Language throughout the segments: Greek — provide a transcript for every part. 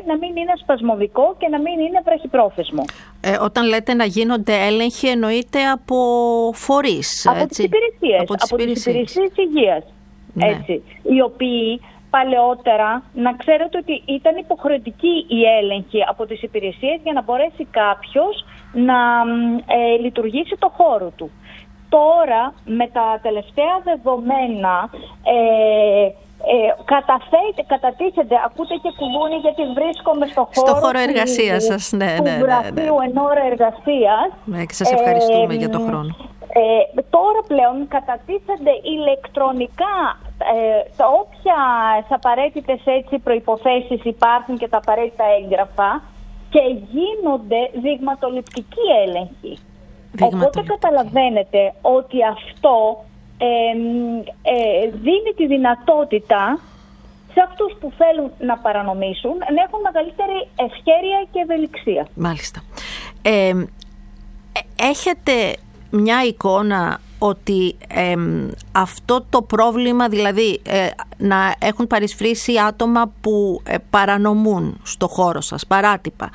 να μην είναι σπασμωδικό και να μην είναι βραχυπρόθεσμο. Όταν λέτε να γίνονται έλεγχοι, εννοείται από φορείς, από τις υπηρεσίες, από τις υπηρεσίες υγείας, ναι. Έτσι, οι οποίοι παλαιότερα, να ξέρετε ότι ήταν υποχρεωτική η έλεγχη από τις υπηρεσίες για να μπορέσει κάποιος να λειτουργήσει το χώρο του. Τώρα, με τα τελευταία δεδομένα, κατατίθεται, ακούτε και κουβούνι γιατί βρίσκομαι στο χώρο εργασίας σας, ναι. Γραφείου εν ώρα εργασίας. Ναι, και σας ευχαριστούμε για τον χρόνο. Τώρα πλέον κατατίθενται ηλεκτρονικά τα όποια απαραίτητες προϋποθέσεις υπάρχουν και τα απαραίτητα έγγραφα και γίνονται δειγματοληπτικοί έλεγχοι. Οπότε καταλαβαίνετε ότι αυτό δίνει τη δυνατότητα σε αυτούς που θέλουν να παρανομήσουν να έχουν μεγαλύτερη ευχέρεια και ευελιξία. Μάλιστα. Έχετε μια εικόνα ότι αυτό το πρόβλημα, δηλαδή να έχουν παρισφρήσει άτομα που παρανομούν στο χώρο σας, παράτυπα,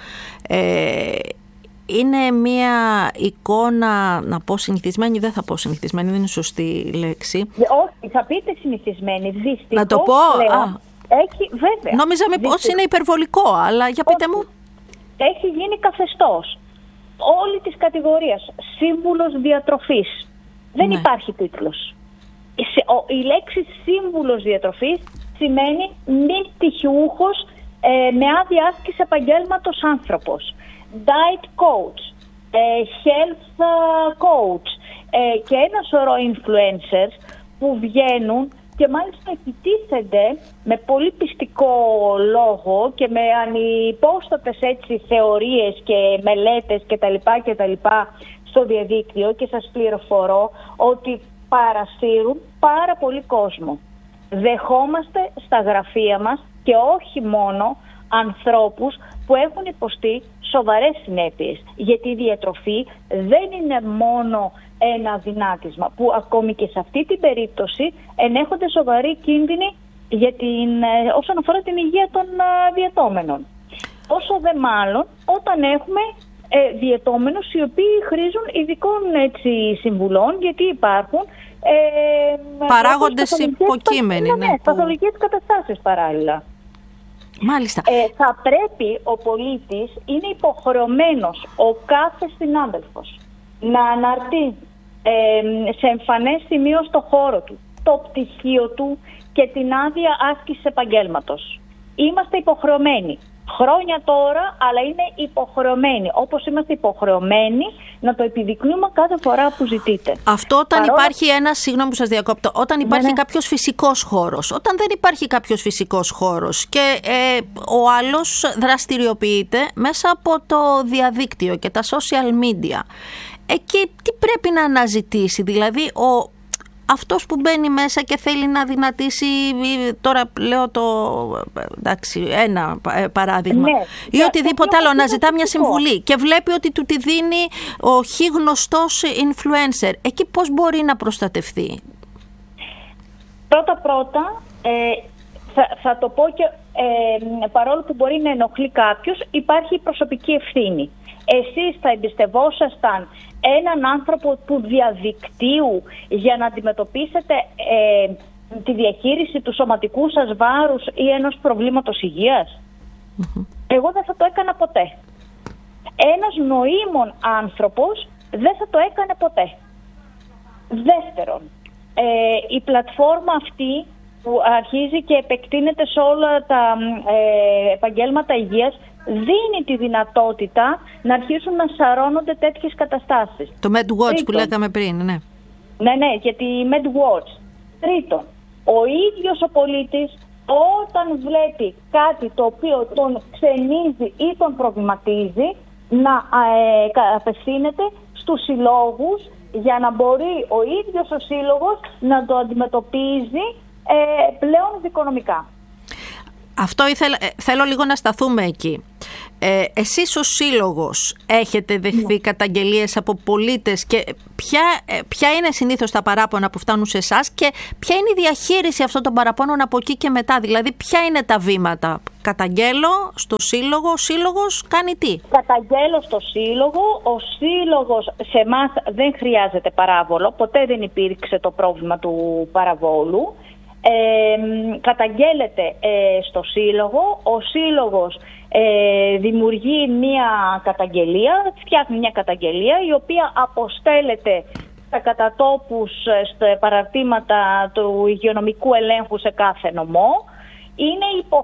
είναι μια εικόνα, να πω συνηθισμένη, δεν θα πω συνηθισμένη, δεν είναι σωστή λέξη. Όχι, θα πείτε συνηθισμένη, δυστυχώς. Να το πω, βέβαια. Νόμιζα μήπως είναι υπερβολικό, αλλά για πείτε μου. Έχει γίνει καθεστώς όλη της κατηγορίας σύμβουλος διατροφής. Δεν υπάρχει τίτλος. Η λέξη σύμβουλος διατροφής σημαίνει μη πτυχιούχος με άδεια άσκηση επαγγέλματος άνθρωπος. Diet coach, health coach και ένα σωρό influencers που βγαίνουν και μάλιστα επιτίθενται με πολύ πιστικό λόγο και με ανυπόστατες θεωρίες και μελέτες κτλ. Στο διαδίκτυο, και σας πληροφορώ ότι παρασύρουν πάρα πολύ κόσμο. Δεχόμαστε στα γραφεία μας και όχι μόνο ανθρώπους που έχουν υποστεί σοβαρές συνέπειες. Γιατί η διατροφή δεν είναι μόνο ένα δυνάτισμα που ακόμη και σε αυτή την περίπτωση ενέχονται σοβαροί κίνδυνοι για όσον αφορά την υγεία των διαιτώμενων. Όσο δε μάλλον όταν έχουμε διαιτώμενους οι οποίοι χρήζουν ειδικών συμβουλών, γιατί υπάρχουν παράγοντες υποκείμενοι. Ναι, παθολογικές καταστάσεις παράλληλα. Μάλιστα. Θα πρέπει ο πολίτης, είναι υποχρεωμένος ο κάθε συνάδελφος να αναρτεί σε εμφανές σημείο στο χώρο του το πτυχίο του και την άδεια άσκησης επαγγέλματος. Είμαστε υποχρεωμένοι. Χρόνια τώρα, αλλά είναι υποχρεωμένοι. Όπως είμαστε υποχρεωμένοι να το επιδεικνύουμε κάθε φορά που ζητείτε. Αυτό όταν υπάρχει συγγνώμη που σας διακόπτω, όταν υπάρχει κάποιος φυσικός χώρος. Όταν δεν υπάρχει κάποιος φυσικός χώρος και ο άλλος δραστηριοποιείται μέσα από το διαδίκτυο και τα social media, εκεί τι πρέπει να αναζητήσει? Δηλαδή αυτός που μπαίνει μέσα και θέλει να δυνατήσει, τώρα λέω ένα παράδειγμα, ή οτιδήποτε άλλο, να ζητά μια συμβουλή και βλέπει ότι του τη δίνει ο χι γνωστός influencer, εκεί πώς μπορεί να προστατευτεί? Πρώτα, θα το πω και παρόλο που μπορεί να ενοχλεί κάποιος, υπάρχει προσωπική ευθύνη. Εσείς θα εμπιστευόσασταν έναν άνθρωπο του διαδικτύου για να αντιμετωπίσετε τη διαχείριση του σωματικού σας βάρους ή ενός προβλήματος υγείας? Εγώ δεν θα το έκανα ποτέ. Ένας νοήμων άνθρωπος δεν θα το έκανε ποτέ. Δεύτερον, η πλατφόρμα αυτή που αρχίζει και επεκτείνεται σε όλα τα επαγγέλματα υγείας δίνει τη δυνατότητα να αρχίσουν να σαρώνονται τέτοιες καταστάσεις. Το MedWatch που λέγαμε πριν, ναι. Ναι, για τη MedWatch. Τρίτον, ο ίδιος ο πολίτης όταν βλέπει κάτι το οποίο τον ξενίζει ή τον προβληματίζει να απευθύνεται στους συλλόγους για να μπορεί ο ίδιος ο σύλλογος να το αντιμετωπίζει πλέον δικονομικά. Αυτό θέλω λίγο να σταθούμε εκεί. Εσείς ως σύλλογος έχετε δεχθεί καταγγελίες από πολίτες και ποια είναι συνήθως τα παράπονα που φτάνουν σε εσάς και ποια είναι η διαχείριση αυτών των παραπώνων από εκεί και μετά? Δηλαδή ποια είναι τα βήματα? Καταγγέλω στο σύλλογο, ο σύλλογος κάνει τι? Καταγγέλω στο σύλλογο, ο σύλλογος σε εμάς δεν χρειάζεται παράβολο, ποτέ δεν υπήρξε το πρόβλημα του παραβόλου. Καταγγέλλεται στο σύλλογο, ο σύλλογος δημιουργεί μια καταγγελία, φτιάχνει μια καταγγελία η οποία αποστέλλεται στα κατατόπους, στα παραρτήματα του υγειονομικού ελέγχου σε κάθε νομό. Είναι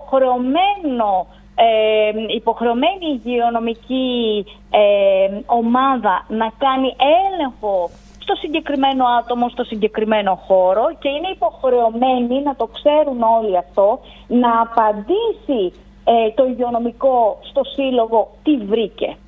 υποχρεωμένη η υγειονομική ομάδα να κάνει έλεγχο στο συγκεκριμένο άτομο, στο συγκεκριμένο χώρο, και είναι υποχρεωμένοι, να το ξέρουν όλοι αυτό, να απαντήσει το υγειονομικό στο σύλλογο τι βρήκε.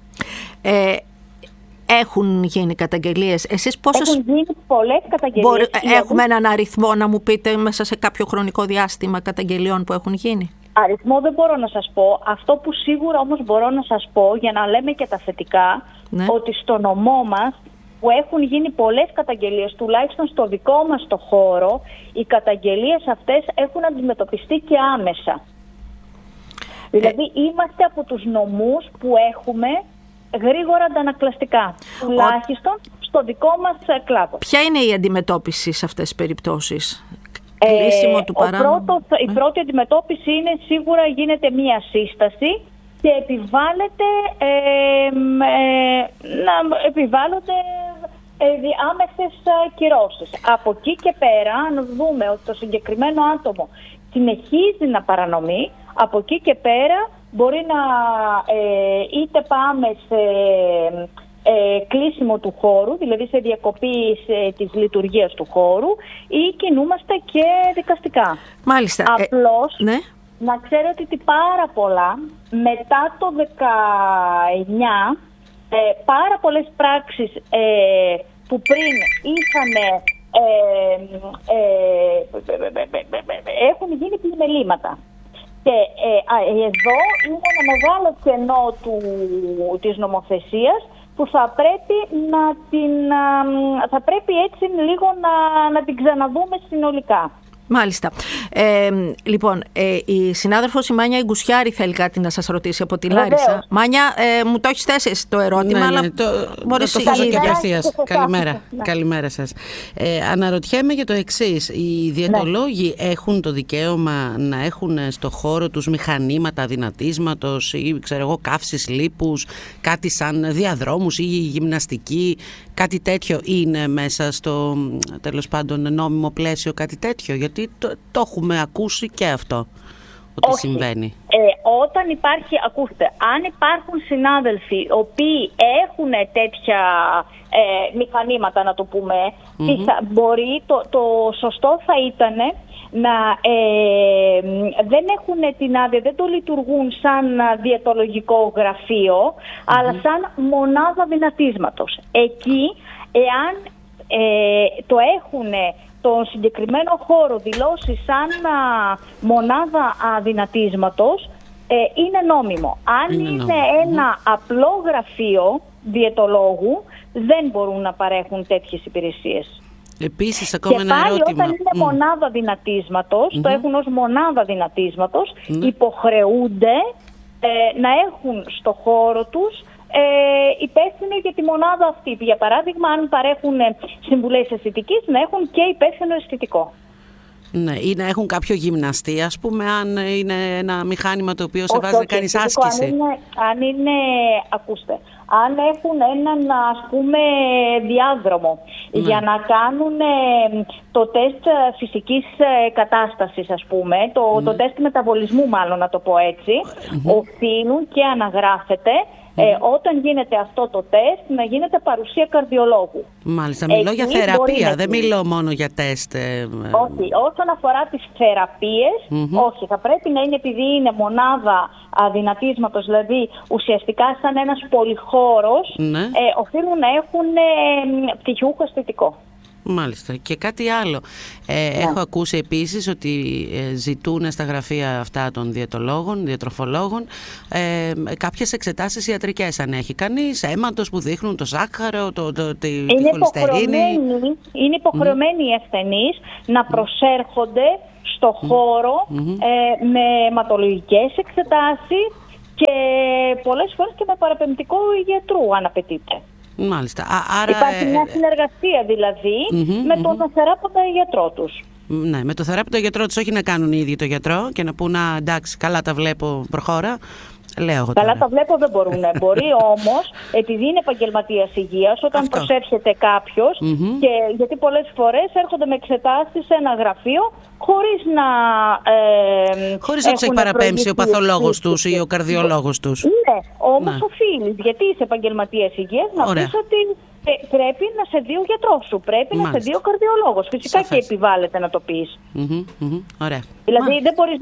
Έχουν γίνει καταγγελίες. Εσείς πόσες... Έχουν γίνει πολλές καταγγελίες. Έχουμε έναν αριθμό να μου πείτε μέσα σε κάποιο χρονικό διάστημα καταγγελιών που έχουν γίνει? Αριθμό δεν μπορώ να σας πω. Αυτό που σίγουρα όμως μπορώ να σας πω, για να λέμε και τα θετικά, ότι στο νομό μας που έχουν γίνει πολλές καταγγελίες, τουλάχιστον στο δικό μας το χώρο, οι καταγγελίες αυτές έχουν αντιμετωπιστεί και άμεσα. Δηλαδή είμαστε από τους νομούς που έχουμε γρήγορα αντανακλαστικά, τουλάχιστον στο δικό μας κλάδο. Ποια είναι η αντιμετώπιση σε αυτές τις περιπτώσεις? Κλείσιμο του παράνομου? Η πρώτη αντιμετώπιση είναι σίγουρα γίνεται μία σύσταση και επιβάλλονται άμεσες κυρώσεις. Από εκεί και πέρα, αν δούμε ότι το συγκεκριμένο άτομο συνεχίζει να παρανομεί, από εκεί και πέρα μπορεί να είτε πάμε σε κλείσιμο του χώρου, δηλαδή σε διακοπή της λειτουργίας του χώρου, ή κινούμαστε και δικαστικά. Μάλιστα. Απλώς να ξέρετε ότι πάρα πολλά μετά το 19 πάρα πολλές πράξεις που πριν είχαν έχουν γίνει πλημελήματα. Και εδώ είναι ένα μεγάλο κενό της νομοθεσίας που θα πρέπει έτσι λίγο να την ξαναδούμε συνολικά. Μάλιστα. Λοιπόν, η συνάδελφος η Μάνια Ιγκουσιάρη θέλει κάτι να σας ρωτήσει από τη Λάρισα. Μάνια, μου το έχεις θέσει το ερώτημα, αλλά μπορείς να το θέσω και απευθείας. Καλημέρα σας. Αναρωτιέμαι για το εξής. Οι διαιτολόγοι έχουν το δικαίωμα να έχουν στο χώρο τους μηχανήματα δυνατίσματος ή καύσεις λίπους, κάτι σαν διαδρόμους ή γυμναστική, κάτι τέτοιο είναι μέσα στο τέλος πάντων νόμιμο πλαίσιο, κάτι τέτοιο? Γιατί το έχουμε ακούσει και αυτό ότι συμβαίνει. Όταν υπάρχει, ακούστε, αν υπάρχουν συνάδελφοι οι οποίοι έχουν τέτοια μηχανήματα, να το πούμε, μπορεί, το σωστό θα ήταν να δεν έχουν την άδεια, δεν το λειτουργούν σαν διαιτολογικό γραφείο, αλλά σαν μονάδα δυνατίσματος. Εκεί, εάν το έχουν τον συγκεκριμένο χώρο δηλώσει σαν μονάδα αδυνατίσματος, είναι νόμιμο. Αν είναι ένα απλό γραφείο διαιτολόγου, δεν μπορούν να παρέχουν τέτοιες υπηρεσίες. Επίσης, ακόμα ένα ερώτημα. Και πάλι όταν είναι μονάδα δυνατίσματος, το έχουν ως μονάδα δυνατίσματος, υποχρεούνται να έχουν στο χώρο τους υπεύθυνο για τη μονάδα αυτή. Για παράδειγμα, αν παρέχουν συμβουλές αισθητικής, να έχουν και υπεύθυνο αισθητικό. Ναι, ή να έχουν κάποιο γυμναστή, ας πούμε, αν είναι ένα μηχάνημα το οποίο σε βάζει να κάνεις άσκηση. Αν είναι, ακούστε, αν έχουν έναν, ας πούμε, διάδρομο για να κάνουν το τεστ φυσικής κατάστασης, ας πούμε, το τεστ μεταβολισμού, μάλλον να το πω έτσι, οφείλουν και αναγράφεται όταν γίνεται αυτό το τεστ να γίνεται παρουσία καρδιολόγου. Μάλιστα, μιλώ για θεραπεία, δεν μιλώ μόνο για τεστ. Όχι, όσον αφορά τις θεραπείες, όχι, θα πρέπει να είναι, επειδή είναι μονάδα αδυνατίσματος, δηλαδή ουσιαστικά σαν ένας πολυχώρος, οφείλουν να έχουν πτυχιούχο αισθητικό. Μάλιστα. Και κάτι άλλο. Έχω ακούσει επίσης ότι ζητούν στα γραφεία αυτά των διαιτολόγων, διατροφολόγων, κάποιες εξετάσεις ιατρικές, αν έχει κανείς, αίματος που δείχνουν το ζάχαρο, τη χολυστερίνη. Είναι υποχρεωμένοι οι ασθενείς να προσέρχονται στο χώρο με αιματολογικές εξετάσεις και πολλές φορές και με παραπεμπτικό γιατρού, αν απαιτείται. Μάλιστα. Άρα, υπάρχει μια συνεργασία δηλαδή με τον θεράποντα γιατρό τους. Ναι, με τον θεράποντα γιατρό τους, όχι να κάνουν οι ίδιοι το γιατρό και να πούν εντάξει, καλά τα βλέπω, προχώρα. Καλά τα βλέπω δεν μπορούν. Μπορεί όμως, επειδή είναι επαγγελματίας υγείας, όταν προσέρχεται κάποιος, και γιατί πολλές φορές έρχονται με εξετάσεις σε ένα γραφείο χωρίς να τους έχει παραπέμψει ο παθολόγος τους ή ο καρδιολόγος τους. Ναι, όμως οφείλεις, γιατί είσαι επαγγελματίας υγείας, να πεις ότι πρέπει να σε δει ο γιατρός σου, πρέπει να σε δει ο καρδιολόγος. Φυσικά και επιβάλλεται να το πεις. Ωραία. Δηλαδή δεν μπορείς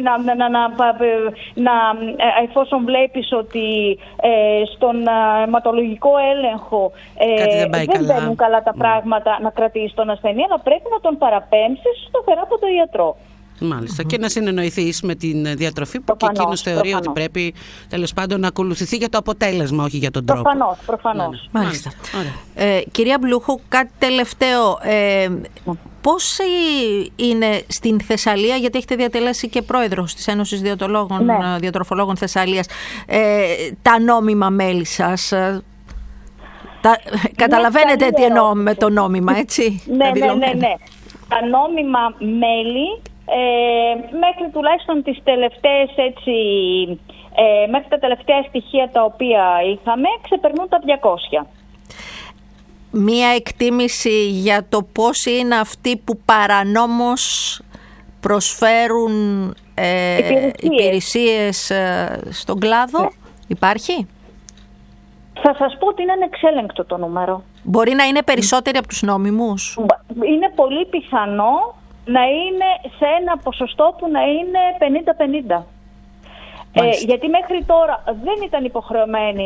εφόσον βλέπεις ότι στον αιματολογικό έλεγχο δεν μπαίνουν καλά τα πράγματα, να κρατήσεις τον ασθενή, αλλά πρέπει να τον παραπέμψεις στο θεράποντα γιατρό. Μάλιστα. Και να συνεννοηθείς με την διατροφή που και εκείνος θεωρεί ότι πρέπει τέλος πάντων να ακολουθηθεί για το αποτέλεσμα, όχι για τον τρόπο. Προφανώς. Ναι. Μάλιστα. Κυρία Μπλούχου, κάτι τελευταίο. Πώς είναι στην Θεσσαλία, γιατί έχετε διατελέσει και πρόεδρος της Ένωσης Διατροφολόγων Θεσσαλίας, τα νόμιμα μέλη σας? Καταλαβαίνετε τι εννοώ με το νόμιμα, έτσι? Ναι. Τα νόμιμα μέλη μέχρι τουλάχιστον τις τελευταίες μέχρι τα τελευταία στοιχεία τα οποία είχαμε ξεπερνούν τα 200. Μία εκτίμηση για το πώς είναι αυτοί που παρανόμως προσφέρουν υπηρεσίες στον κλάδο, υπάρχει? Θα σας πω ότι είναι ανεξέλεγκτο το νούμερο. Μπορεί να είναι περισσότεροι από τους νόμιμους. Είναι πολύ πιθανό να είναι σε ένα ποσοστό που να είναι 50-50. Γιατί μέχρι τώρα δεν ήταν υποχρεωμένοι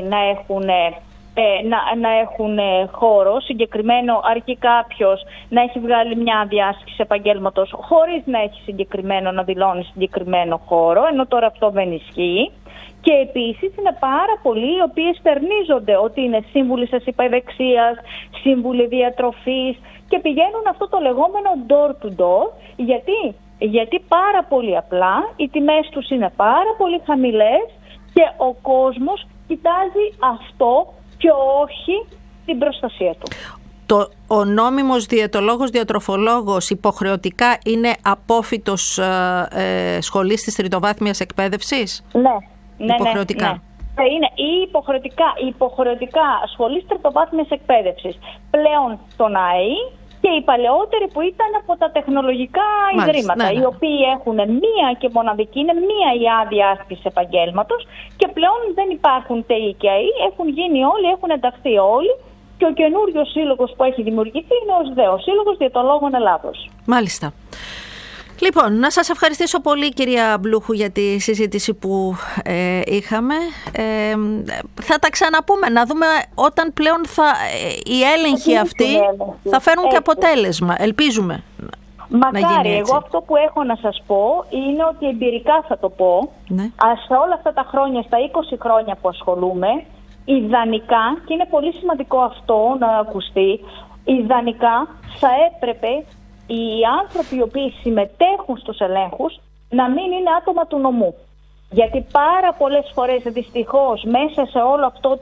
να έχουν χώρο συγκεκριμένο, αρκεί κάποιος να έχει βγάλει μια διάσκηση επαγγέλματος χωρίς να έχει συγκεκριμένο, να δηλώνει συγκεκριμένο χώρο, ενώ τώρα αυτό δεν ισχύει. Και επίσης είναι πάρα πολλοί οι οποίοι στερνίζονται ότι είναι σύμβουλοι σας υπεδεξίας, σύμβουλοι διατροφής και πηγαίνουν αυτό το λεγόμενο door to door. Γιατί πάρα πολύ απλά οι τιμές τους είναι πάρα πολύ χαμηλές και ο κόσμος κοιτάζει αυτό και όχι την προστασία του. Ο νόμιμος διαιτολόγος, διατροφολόγος υποχρεωτικά είναι απόφοιτος σχολής της τριτοβάθμιας εκπαίδευσης? Ναι. Υποχρεωτικά. Ναι. Είναι υποχρεωτικά σχολής τριτοβάθμιας εκπαίδευσης. Πλέον στον ΑΕΗ και οι παλαιότεροι που ήταν από τα τεχνολογικά ιδρύματα, οι οποίοι έχουν μία και μοναδική, είναι μία η άδεια άσκηση επαγγέλματος και πλέον δεν υπάρχουν ΤΕΗ και ΑΕΗ, έχουν γίνει όλοι, έχουν ενταχθεί όλοι και ο καινούριος σύλλογος που έχει δημιουργηθεί είναι ο ΣΔΕ, ο Σύλλογος Διαιτολόγων Ελλάδος. Μάλιστα. Λοιπόν, να σας ευχαριστήσω πολύ κυρία Μπλούχου για τη συζήτηση που είχαμε. Θα τα ξαναπούμε, να δούμε όταν πλέον οι έλεγχοι αυτοί θα φέρουν και αποτέλεσμα. Ελπίζουμε. Μακάρι. Εγώ αυτό που έχω να σας πω είναι ότι εμπειρικά θα το πω. Ναι. Σε όλα αυτά τα χρόνια, στα 20 χρόνια που ασχολούμαι, ιδανικά, και είναι πολύ σημαντικό αυτό να ακουστεί, ιδανικά θα έπρεπε οι άνθρωποι οι οποίοι συμμετέχουν στους ελέγχους να μην είναι άτομα του νομού. Γιατί πάρα πολλές φορές δυστυχώς μέσα σε όλο αυτό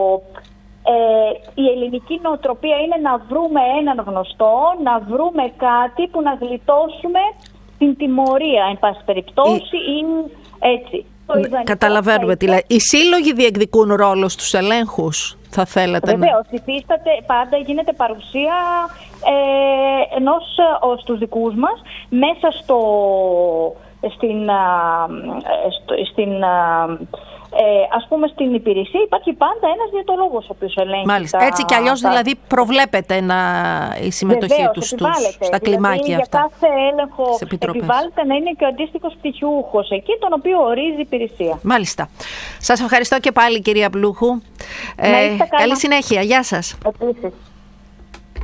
η ελληνική νοοτροπία είναι να βρούμε έναν γνωστό, να βρούμε κάτι που να γλιτώσουμε την τιμωρία, εν πάση περιπτώσει, ή έτσι. Καταλαβαίνουμε τι λέει. Οι σύλλογοι διεκδικούν ρόλο στους ελέγχους, θα θέλατε? Βεβαίως, υφίσταται, πάντα γίνεται παρουσία στους δικούς μας μέσα ας πούμε στην υπηρεσία υπάρχει πάντα ένας διαιτολόγος ο οποίος ελέγχει. Μάλιστα. Έτσι κι αλλιώς δηλαδή προβλέπεται η συμμετοχή τους στα κλιμάκια αυτά. Για κάθε έλεγχο επιβάλλεται να είναι και ο αντίστοιχος πτυχιούχος εκεί, τον οποίο ορίζει η υπηρεσία. Μάλιστα. Σας ευχαριστώ και πάλι κυρία Μπλούχου. Καλή συνέχεια. Γεια σας. Επίσης.